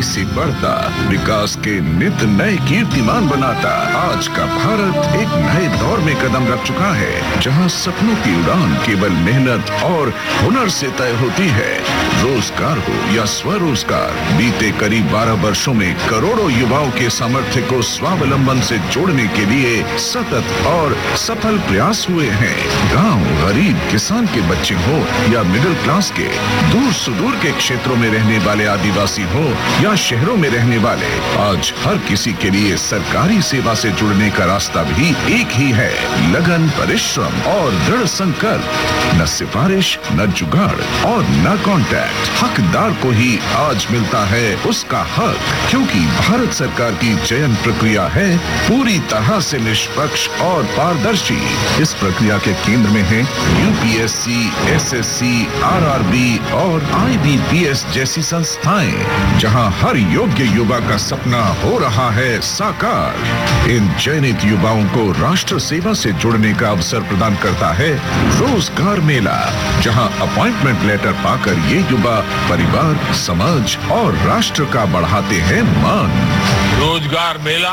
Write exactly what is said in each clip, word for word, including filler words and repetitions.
से बढ़ता, विकास के नित नए कीर्तिमान बनाता। आज का भारत एक नए दौर में कदम रख चुका है, जहां सपनों की उड़ान केवल मेहनत और हुनर से तय होती है। रोजगार हो या स्वरोजगार, बीते करीब बारह वर्षों में करोड़ों युवाओं के सामर्थ्य को स्वावलंबन से जोड़ने के लिए सतत और सफल प्रयास हुए हैं। गांव, गरीब, किसान के बच्चे हो या मिडिल क्लास के, दूर सुदूर के क्षेत्रों में रहने वाले आदिवासी हो या शहरों में रहने वाले, आज हर किसी के लिए सरकारी सेवा से जुड़ने का रास्ता भी एक ही है, लगन, परिश्रम और दृढ़ संकल्प। न सिफारिश, न जुगाड़ और न कॉन्ट्रैक्ट। हकदार को ही आज मिलता है उसका हक, क्योंकि भारत सरकार की चयन प्रक्रिया है पूरी तरह से निष्पक्ष और पारदर्शी। इस प्रक्रिया के केंद्र में है यूपीएससी, एसएससी, आरआरबी और आईबीपीएस जैसी संस्थाएं, जहां हर योग्य युवा का सपना हो रहा है साकार। इन चयनित युवाओं को राष्ट्र सेवा से जुड़ने का अवसर प्रदान करता है रोजगार मेला, जहां अपॉइंटमेंट लेटर पाकर ये युवा परिवार, समाज और राष्ट्र का बढ़ाते हैं मान। रोजगार मेला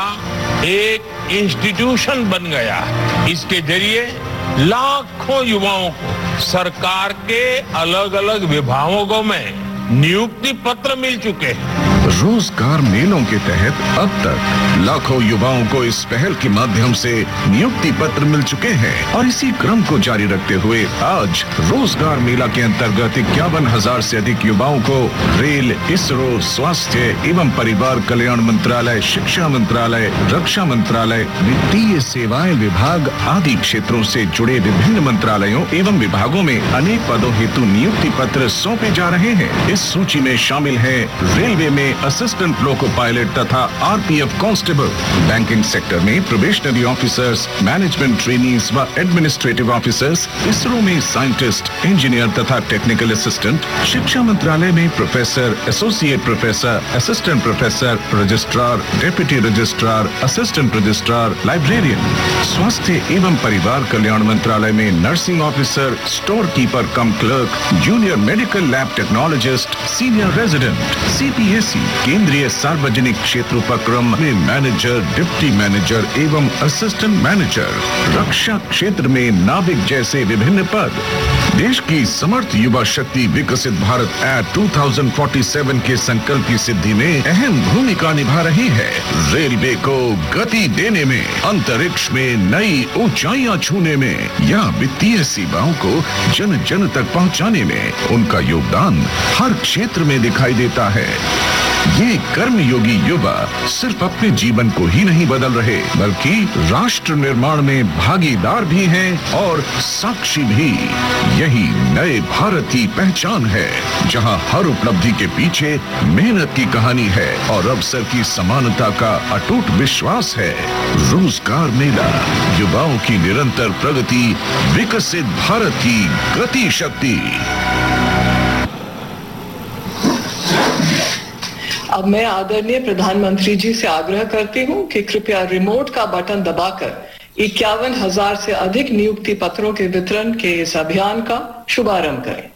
एक इंस्टीट्यूशन बन गया है। इसके जरिए लाखों युवाओं को सरकार के अलग अलग विभागों में नियुक्ति पत्र मिल चुके हैं। रोजगार मेलों के तहत अब तक लाखों युवाओं को इस पहल के माध्यम से नियुक्ति पत्र मिल चुके हैं और इसी क्रम को जारी रखते हुए आज रोजगार मेला के अंतर्गत इक्यावन हजार से अधिक युवाओं को रेल, इसरो, स्वास्थ्य एवं परिवार कल्याण मंत्रालय, शिक्षा मंत्रालय, रक्षा मंत्रालय, वित्तीय सेवाएं विभाग आदि क्षेत्रों से जुड़े विभिन्न मंत्रालयों एवं विभागों में अनेक पदों हेतु नियुक्ति पत्र सौंपे जा रहे हैं। इस सूची में शामिल है रेलवे में असिस्टेंट लोको पायलट तथा आरपीएफ कांस्टेबल, बैंकिंग सेक्टर में प्रोबेशनरी ऑफिसर्स, मैनेजमेंट ट्रेनीज व एडमिनिस्ट्रेटिव ऑफिसर्स, इसरो में साइंटिस्ट, इंजीनियर तथा टेक्निकल असिस्टेंट, शिक्षा मंत्रालय में professor, associate professor, assistant professor, registrar, deputy registrar, assistant registrar, librarian, स्वास्थ्य एवं परिवार कल्याण मंत्रालय में नर्सिंग ऑफिसर, स्टोर कीपर कम clerk, junior medical lab technologist, senior resident, CPSE, केंद्रीय सार्वजनिक क्षेत्र उपक्रम में मैनेजर, डिप्टी मैनेजर एवं असिस्टेंट मैनेजर, रक्षा क्षेत्र में नाविक जैसे विभिन्न पद। देश की समर्थ युवा शक्ति विकसित भारत एट दो हज़ार सैंतालीस के संकल्प की सिद्धि में अहम भूमिका निभा रही है। रेलवे को गति देने में, अंतरिक्ष में नई ऊंचाइयां छूने में या वित्तीय सेवाओं को जन जन तक पहुंचाने में उनका योगदान हर क्षेत्र में दिखाई देता है। ये कर्मयोगी युवा सिर्फ अपने जीवन को ही नहीं बदल रहे, बल्कि राष्ट्र निर्माण में भागीदार भी हैं और साक्षी भी। यही नए भारत की पहचान है, जहां हर उपलब्धि के पीछे मेहनत की कहानी है और अवसर की समानता का अटूट विश्वास है। रोजगार मेला, युवाओं की निरंतर प्रगति, विकसित भारत की गति शक्ति। अब मैं आदरणीय प्रधानमंत्री जी से आग्रह करती हूं कि कृपया रिमोट का बटन दबाकर इक्यावन हजार से अधिक नियुक्ति पत्रों के वितरण के इस अभियान का शुभारंभ करें।